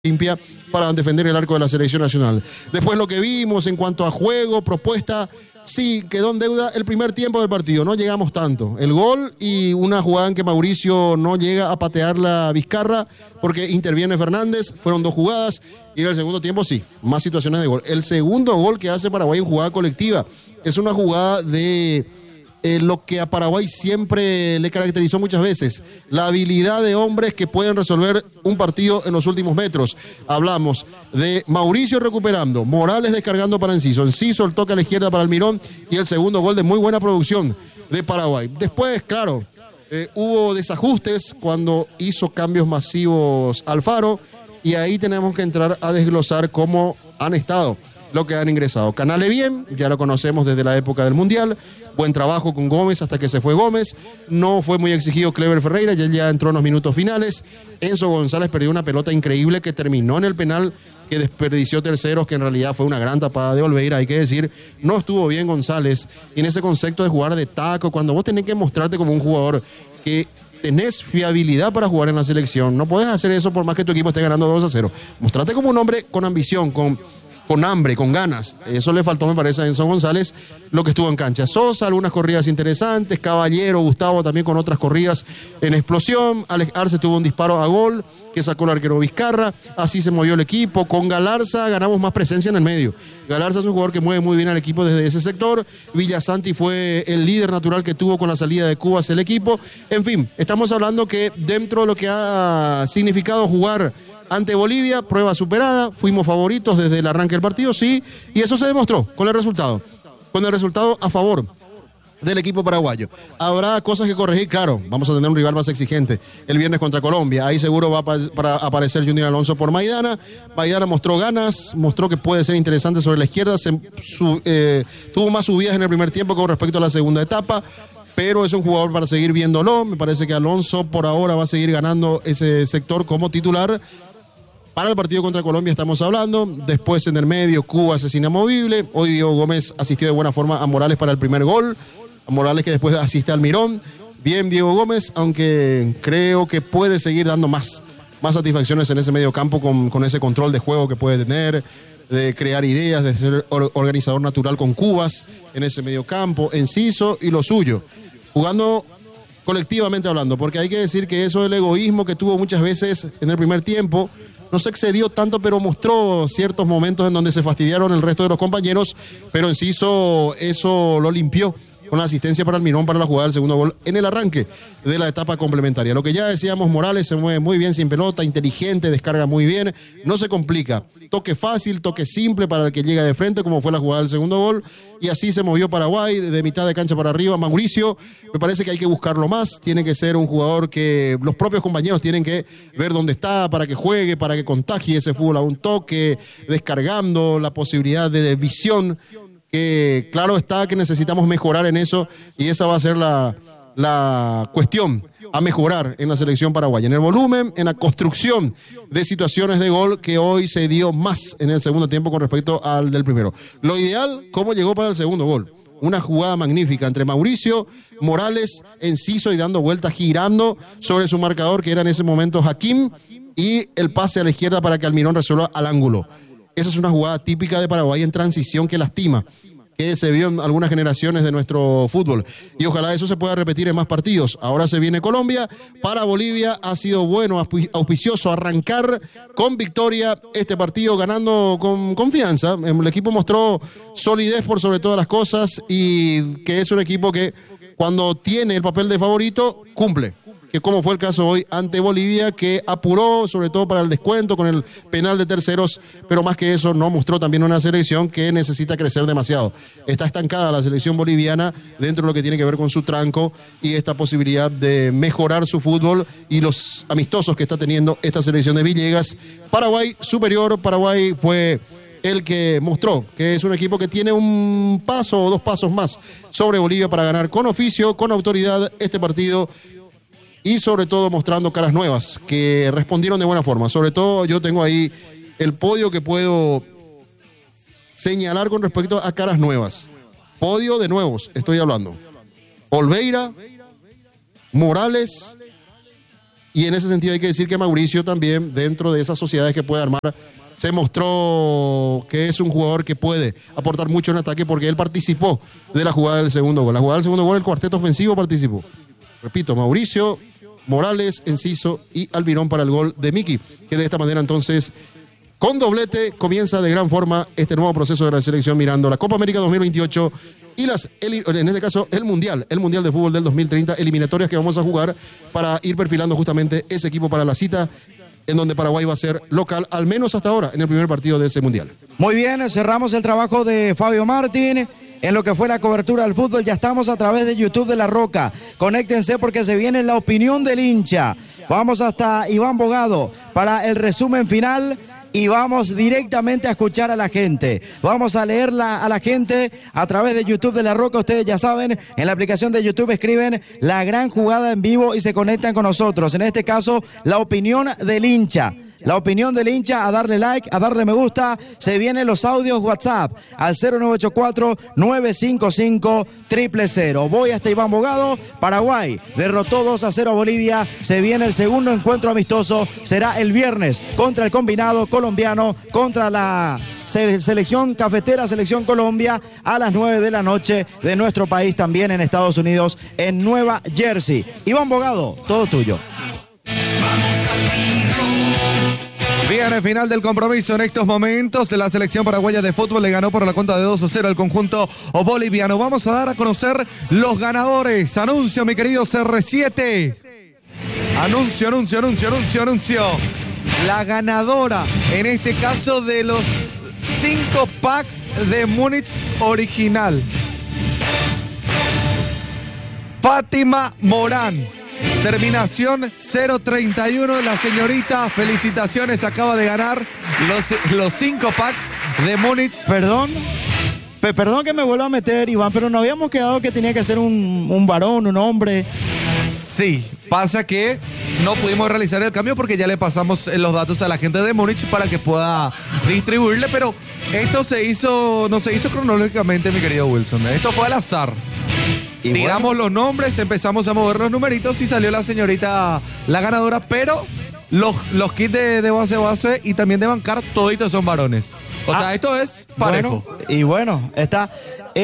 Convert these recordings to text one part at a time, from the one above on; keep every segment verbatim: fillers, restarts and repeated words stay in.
limpia para defender el arco de la selección nacional. Después lo que vimos en cuanto a juego, propuesta, sí, quedó en deuda el primer tiempo del partido, no llegamos tanto. El gol y una jugada en que Mauricio no llega a patear la Vizcarra porque interviene Fernández, fueron dos jugadas y en el segundo tiempo sí, más situaciones de gol. El segundo gol que hace Paraguay en jugada colectiva es una jugada de... Eh, lo que a Paraguay siempre le caracterizó muchas veces, la habilidad de hombres que pueden resolver un partido en los últimos metros. Hablamos de Mauricio recuperando, Morales descargando para Enciso, Enciso el toque a la izquierda para Almirón y el segundo gol de muy buena producción de Paraguay. Después, claro, eh, hubo desajustes cuando hizo cambios masivos Alfaro y ahí tenemos que entrar a desglosar cómo han estado lo que han ingresado. Canale bien, ya lo conocemos desde la época del Mundial. Buen trabajo con Gómez hasta que se fue Gómez. No fue muy exigido Clever Ferreira, ya, ya entró en los minutos finales. Enzo González perdió una pelota increíble que terminó en el penal que desperdició Terceros, que en realidad fue una gran tapada de Olveira, hay que decir. No estuvo bien González en ese concepto de jugar de taco, cuando vos tenés que mostrarte como un jugador que tenés fiabilidad para jugar en la selección. No podés hacer eso por más que tu equipo esté ganando dos a cero. Mostrate como un hombre con ambición, con... con hambre, con ganas. Eso le faltó, me parece, a Enzo González, lo que estuvo en cancha. Sosa, algunas corridas interesantes, Caballero, Gustavo también con otras corridas en explosión, Alex Arce tuvo un disparo a gol que sacó el arquero Vizcarra, así se movió el equipo. Con Galarza ganamos más presencia en el medio. Galarza es un jugador que mueve muy bien al equipo desde ese sector. Villasanti fue el líder natural que tuvo con la salida de Cuba hacia el equipo. En fin, estamos hablando que dentro de lo que ha significado jugar ante Bolivia, prueba superada, fuimos favoritos desde el arranque del partido, sí, y eso se demostró con el resultado, con el resultado a favor del equipo paraguayo. Habrá cosas que corregir, claro, vamos a tener un rival más exigente el viernes contra Colombia, ahí seguro va a para aparecer Junior Alonso por Maidana. Maidana mostró ganas, mostró que puede ser interesante sobre la izquierda, se, su, eh, tuvo más subidas en el primer tiempo con respecto a la segunda etapa, pero es un jugador para seguir viéndolo. Me parece que Alonso por ahora va a seguir ganando ese sector como titular. Para el partido contra Colombia estamos hablando, después en el medio Cuba es inamovible, hoy Diego Gómez asistió de buena forma a Morales para el primer gol, a Morales que después asiste a Almirón, bien Diego Gómez, aunque creo que puede seguir dando más, más satisfacciones en ese medio campo con, con ese control de juego que puede tener, de crear ideas, de ser organizador natural con Cubas en ese medio campo, Enciso y lo suyo, jugando colectivamente hablando, porque hay que decir que eso del egoísmo que tuvo muchas veces en el primer tiempo, no se excedió tanto, pero mostró ciertos momentos en donde se fastidiaron el resto de los compañeros, pero Enciso eso lo limpió con la asistencia para Almirón para la jugada del segundo gol en el arranque de la etapa complementaria. Lo que ya decíamos, Morales se mueve muy bien sin pelota, inteligente, descarga muy bien, no se complica. Toque fácil, toque simple para el que llega de frente, como fue la jugada del segundo gol, y así se movió Paraguay de mitad de cancha para arriba. Mauricio, me parece que hay que buscarlo más, tiene que ser un jugador que los propios compañeros tienen que ver dónde está para que juegue, para que contagie ese fútbol a un toque, descargando, la posibilidad de visión, que claro está que necesitamos mejorar en eso, y esa va a ser la, la cuestión a mejorar en la selección paraguaya, en el volumen, en la construcción de situaciones de gol que hoy se dio más en el segundo tiempo con respecto al del primero. Lo ideal, cómo llegó para el segundo gol. Una jugada magnífica entre Mauricio, Morales, Enciso y dando vueltas, girando sobre su marcador que era en ese momento Hakim, y el pase a la izquierda para que Almirón resuelva al ángulo. Esa es una jugada típica de Paraguay en transición que lastima, que se vio en algunas generaciones de nuestro fútbol, y ojalá eso se pueda repetir en más partidos. Ahora se viene Colombia. Para Bolivia ha sido bueno, auspicioso arrancar con victoria este partido, ganando con confianza. El equipo mostró solidez por sobre todas las cosas, y que es un equipo que cuando tiene el papel de favorito cumple, que como fue el caso hoy ante Bolivia, que apuró sobre todo para el descuento con el penal de Terceros, pero más que eso no mostró también una selección que necesita crecer demasiado. Está estancada la selección boliviana dentro de lo que tiene que ver con su tranco y esta posibilidad de mejorar su fútbol y los amistosos que está teniendo esta selección de Villegas. Paraguay superior, Paraguay fue el que mostró que es un equipo que tiene un paso o dos pasos más sobre Bolivia para ganar con oficio, con autoridad este partido, y sobre todo mostrando caras nuevas que respondieron de buena forma. Sobre todo yo tengo ahí el podio que puedo señalar con respecto a caras nuevas. Podio de nuevos, estoy hablando. Olveira, Morales, Y en ese sentido hay que decir que Mauricio también, dentro de esas sociedades que puede armar, se mostró que es un jugador que puede aportar mucho en ataque porque él participó de la jugada del segundo gol. La jugada del segundo gol, el cuarteto ofensivo participó. Repito, Mauricio, Morales, Enciso y Almirón para el gol de Miki, que de esta manera entonces, con doblete, comienza de gran forma este nuevo proceso de la selección mirando la Copa América dos mil veintiocho y las, en este caso, el Mundial, el Mundial de Fútbol del dos mil treinta, eliminatorias que vamos a jugar para ir perfilando justamente ese equipo para la cita en donde Paraguay va a ser local, al menos hasta ahora, en el primer partido de ese Mundial. Muy bien, cerramos el trabajo de Fabio Martín en lo que fue la cobertura del fútbol. Ya estamos a través de YouTube de La Roca. Conéctense porque se viene la opinión del hincha. Vamos hasta Iván Bogado para el resumen final y vamos directamente a escuchar a la gente. Vamos a leerla a la gente a través de YouTube de La Roca. Ustedes ya saben, en la aplicación de YouTube escriben La Gran Jugada en vivo y se conectan con nosotros. En este caso, la opinión del hincha. La opinión del hincha, a darle like, a darle me gusta. Se vienen los audios WhatsApp al cero nueve ocho cuatro, nueve cinco cinco, cero cero cero. Voy hasta Iván Bogado. Paraguay derrotó dos a cero a Bolivia. Se viene el segundo encuentro amistoso. Será el viernes contra el combinado colombiano, contra la selección cafetera, selección Colombia, a las nueve de la noche de nuestro país, también en Estados Unidos, en Nueva Jersey. Iván Bogado, todo tuyo. Bien, el final del compromiso en estos momentos. La selección paraguaya de fútbol le ganó por la cuenta de dos a cero al conjunto boliviano. Vamos a dar a conocer los ganadores. Anuncio, mi querido C R siete. Anuncio, anuncio, anuncio, anuncio, anuncio. La ganadora, en este caso, de los cinco packs de Múnich original. Fátima Morán. Terminación cero treinta y uno, la señorita, felicitaciones, acaba de ganar los, los cinco packs de Múnich. Perdón, pe- perdón que me vuelva a meter, Iván, pero no habíamos quedado que tenía que ser un, un varón, un hombre. Sí, pasa que no pudimos realizar el cambio porque ya le pasamos los datos a la gente de Múnich para que pueda distribuirle, pero esto se hizo, no se hizo cronológicamente, mi querido Wilson, esto fue al azar. Y tiramos bueno. los nombres, empezamos a mover los numeritos y salió la señorita, la ganadora, pero los, los kits de, de base base y también de bancar, toditos son varones. O ah, sea, esto es parejo. Bueno, y bueno, está.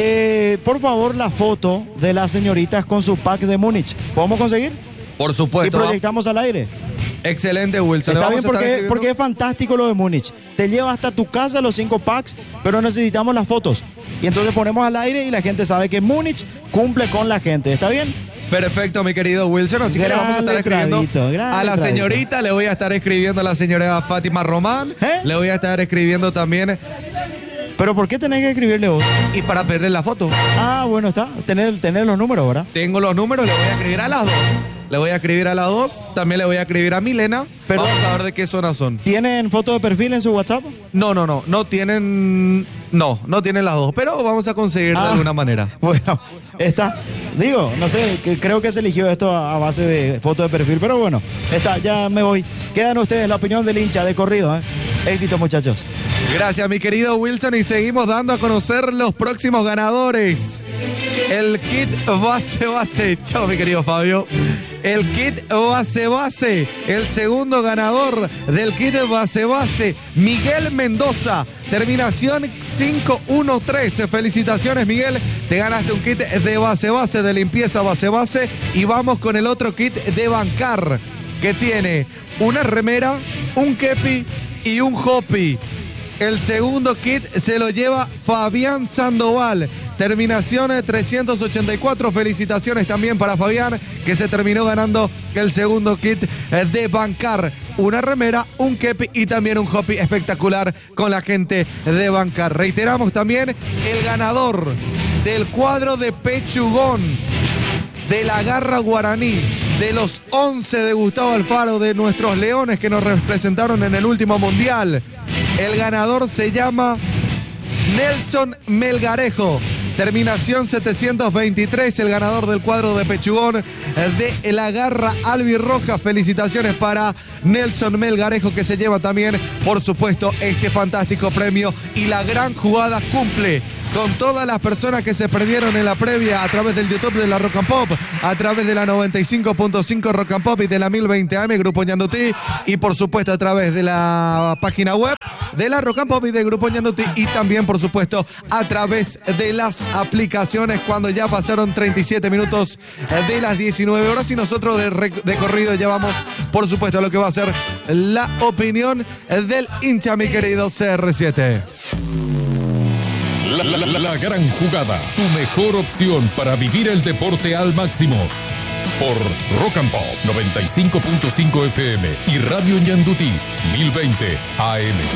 Eh, por favor, la foto de las señoritas con su pack de Múnich. ¿Podemos conseguir? Por supuesto. Y proyectamos al aire. Excelente, Wilson. Está bien porque, porque es fantástico lo de Múnich. Te lleva hasta tu casa los cinco packs, pero necesitamos las fotos. Y entonces ponemos al aire y la gente sabe que Múnich cumple con la gente. ¿Está bien? Perfecto, mi querido Wilson. Así que le vamos a estar escribiendo a la señorita. Le voy a estar escribiendo a la señora Fátima Román. ¿Eh? Le voy a estar escribiendo también. ¿Pero por qué tenés que escribirle vos? Y para pedirle la foto. Ah, bueno, está. Tener, tener los números, ¿verdad? Tengo los números, le voy a escribir a las dos. Le voy a escribir a las dos. También le voy a escribir a Milena. Perdón. Vamos a ver de qué zona son. ¿Tienen foto de perfil en su WhatsApp? No, no, no. No tienen... No, no tienen las dos. Pero vamos a conseguir ah, de alguna manera. Bueno, está... Digo, no sé, que creo que se eligió esto a base de foto de perfil. Pero bueno, está, ya me voy. Quedan ustedes la opinión del hincha de corrido, ¿eh? Éxito, muchachos. Gracias, mi querido Wilson. Y seguimos dando a conocer los próximos ganadores. El kit base base. Chao, mi querido Fabio. El kit base base. El segundo ganador del kit base base, Miguel Mendoza. Terminación cinco uno tres. Felicitaciones, Miguel. Te ganaste un kit de base base, de limpieza base base. Y vamos con el otro kit de bancar, que tiene una remera, un kepi y un hopi. El segundo kit se lo lleva Fabián Sandoval. Terminación trescientos ochenta y cuatro. Felicitaciones también para Fabián, que se terminó ganando el segundo kit de bancar. Una remera, un kepi y también un hopi espectacular con la gente de bancar. Reiteramos también el ganador del cuadro de Pechugón, de la Garra Guaraní, de los once de Gustavo Alfaro, de nuestros leones que nos representaron en el último mundial. El ganador se llama Nelson Melgarejo. Terminación setecientos veintitrés, el ganador del cuadro de Pechugón de la Garra Albirroja. Felicitaciones para Nelson Melgarejo, que se lleva también, por supuesto, este fantástico premio. Y la gran jugada cumple con todas las personas que se perdieron en la previa a través del YouTube de la Rock and Pop, a través de la noventa y cinco punto cinco Rock and Pop y de la mil veinte A M Grupo Ñandutí, y por supuesto a través de la página web de la Rock and Pop y del Grupo Ñandutí, y también por supuesto a través de las aplicaciones cuando ya pasaron treinta y siete minutos de las diecinueve horas y nosotros de, de corrido llevamos por supuesto lo que va a ser la opinión del hincha, mi querido C R siete. La, la, la, la gran jugada, tu mejor opción para vivir el deporte al máximo. Por Rock and Pop noventa y cinco punto cinco F M y Radio Ñandutí mil veinte A M.